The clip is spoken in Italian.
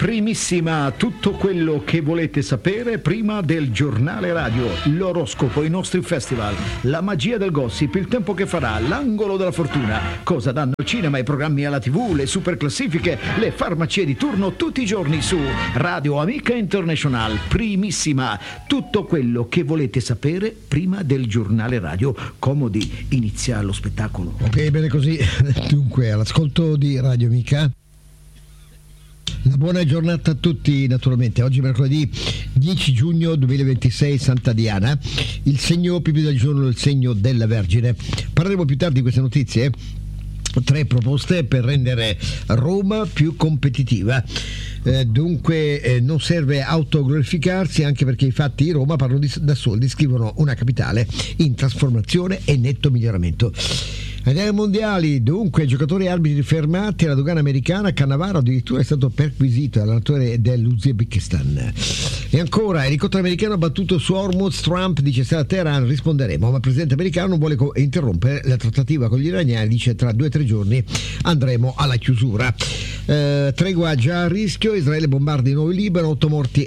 Primissima, tutto quello che volete sapere prima del giornale radio, l'oroscopo, i nostri festival, la magia del gossip, il tempo che farà, l'angolo della fortuna, cosa danno il cinema, i programmi alla TV, le super classifiche, le farmacie di turno tutti i giorni su Radio Amica International. Primissima, tutto quello che volete sapere prima del giornale radio. Comodi, inizia lo spettacolo. Ok, bene così. Dunque, all'ascolto di Radio Amica. Una buona giornata a tutti, naturalmente. Oggi mercoledì 10 giugno 2026, Santa Diana. Il segno più del giorno è il segno della Vergine. Parleremo più tardi di queste notizie. 3 proposte per rendere Roma più competitiva. Dunque non serve autoglorificarsi, anche perché i fatti di Roma parlano da soli, descrivono una capitale in trasformazione e netto miglioramento. Andiamo ai mondiali. Dunque, giocatori e arbitri fermati alla dogana americana. Cannavaro addirittura è stato perquisito dall'allenatore dell'Uzbekistan. E ancora, elicottero americano battuto su Hormuz. Trump dice: se a Teheran risponderemo, ma il presidente americano non vuole interrompere la trattativa con gli iraniani, dice tra 2 o 3 giorni andremo alla chiusura. Tregua già a rischio, Israele bombarda di nuovo il Libano, 8 morti